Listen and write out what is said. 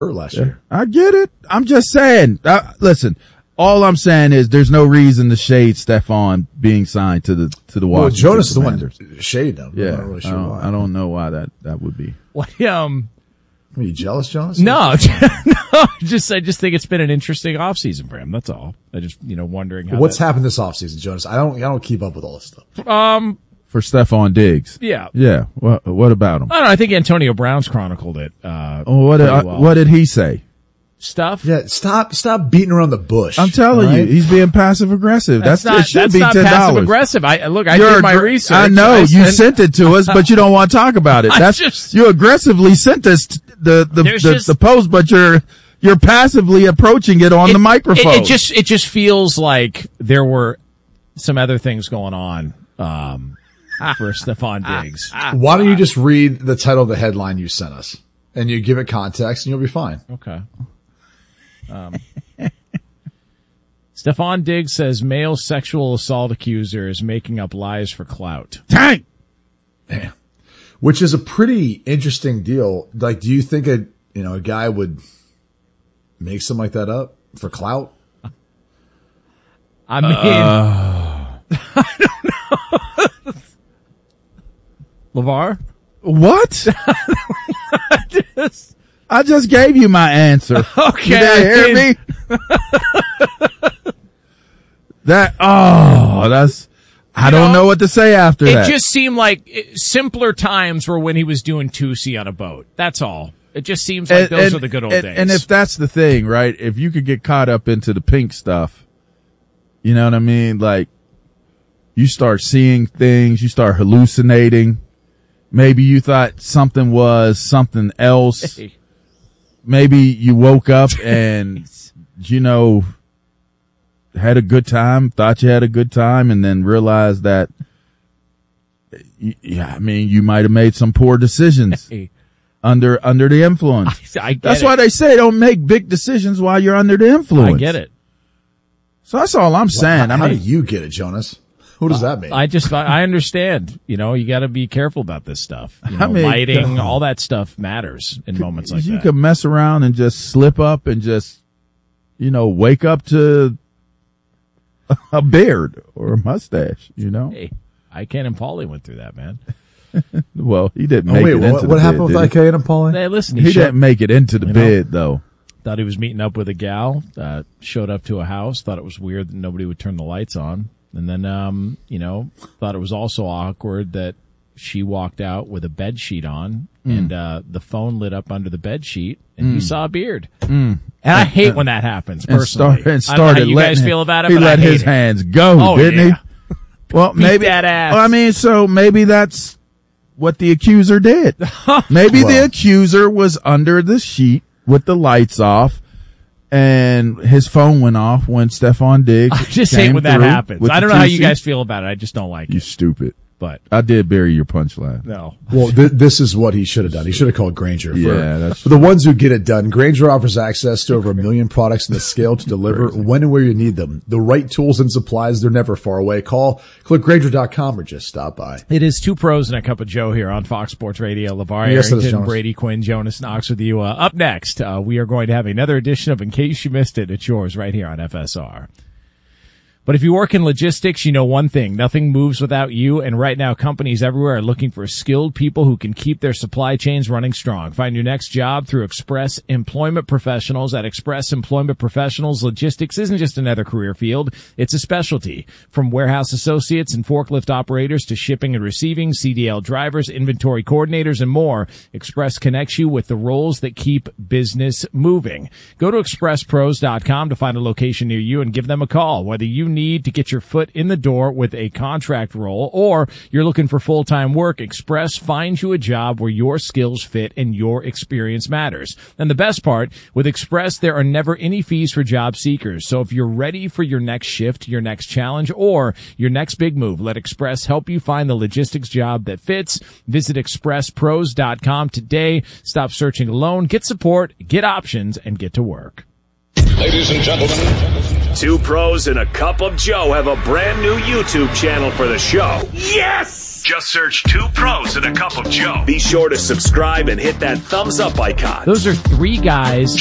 last year. I get it. I'm just saying. Listen, all I'm saying is there's no reason to shade Stephon being signed to the Washington. Well, Jonas is the Commanders. one shaded him. Yeah, I'm not really sure why. I don't know why that would be. What? Are you jealous, Jonas? No, I just think it's been an interesting offseason for him. That's all. I just, wondering how What's happened this offseason, Jonas? I don't keep up with all this stuff. For Stephon Diggs. Yeah. Yeah. What about him? I don't know. I think Antonio Brown's chronicled it. What did he say? Stuff. Yeah. Stop beating around the bush. I'm telling you, he's being passive aggressive. It should be $10. Passive aggressive. I did my research. I know you sent it to us, but you don't want to talk about it. You aggressively sent us the post, but you're passively approaching it on the microphone. It just feels like there were some other things going on for Stephon Diggs. Why don't you just read the title of the headline you sent us, and you give it context, and you'll be fine. Okay. Stephon Diggs says male sexual assault accuser is making up lies for clout. Dang! Damn. Which is a pretty interesting deal. Like, do you think a guy would make something like that up for clout? I mean, I don't know. LeVar? What? I just gave you my answer. Okay. You didn't hear me? I don't know what to say after that. It just seemed like simpler times were when he was doing Tusi on a boat. That's all. It just seems like those are the good old days. And if that's the thing, right? If you could get caught up into the pink stuff, you know what I mean? Like, you start seeing things, you start hallucinating. Maybe you thought something was something else. Hey. Maybe you woke up and, had a good time, thought you had a good time, and then realized that, you might have made some poor decisions under the influence. That's why they say don't make big decisions while you're under the influence. I get it. So that's all I'm saying. How do you get it, Jonas? What does that mean? I understand. You got to be careful about this stuff. Lighting, all that stuff matters in moments like that. You could mess around and just slip up and just, wake up to a beard or a mustache, Hey, Ike and Paulie went through that, man. Well, he didn't make it into the bid. What happened with Ike and Paulie? Hey, listen, he didn't make it into the bid, though. Thought he was meeting up with a gal, showed up to a house, thought it was weird that nobody would turn the lights on. And then, thought it was also awkward that she walked out with a bed sheet on and, the phone lit up under the bed sheet and he saw a beard. And I hate when that happens personally. And started I don't know how you guys feel about it, he but let I hate his it. hands go, didn't he? Well, maybe that ass. Well, so maybe that's what the accuser did. Maybe the accuser was under the sheet with the lights off. And his phone went off when Stephon Diggs I just hate when that happens. I don't know how you guys feel about it. I just don't like it. You stupid. But I did bury your punchline. No. Well, this is what he should have done. He should have called Grainger. That's for the ones who get it done. Grainger offers access to over 1 million products and the scale to deliver when and where you need them. The right tools and supplies, they're never far away. Click Grainger.com or just stop by. It is Two Pros and a Cup of Joe here on Fox Sports Radio. LeVar Yes, Arrington, Brady Quinn, Jonas Knox with you. Up next, we are going to have another edition of In Case You Missed It. It's yours right here on FSR. But if you work in logistics, you know one thing. Nothing moves without you, and right now companies everywhere are looking for skilled people who can keep their supply chains running strong. Find your next job through Express Employment Professionals. At Express Employment Professionals, logistics isn't just another career field, it's a specialty. From warehouse associates and forklift operators to shipping and receiving, CDL drivers, inventory coordinators, and more, Express connects you with the roles that keep business moving. Go to expresspros.com to find a location near you and give them a call. Whether you need to get your foot in the door with a contract role or you're looking for full-time work, Express finds you a job where your skills fit and your experience matters. And the best part, with Express, there are never any fees for job seekers. So if you're ready for your next shift, your next challenge, or your next big move, let Express help you find the logistics job that fits. Visit expresspros.com today. Stop searching alone. Get support, get options, and get to work. Ladies and gentlemen, Two Pros and a Cup of Joe have a brand new YouTube channel for the show. Yes! Just search Two Pros and a Cup of Joe. Be sure to subscribe and hit that thumbs up icon. Those are three guys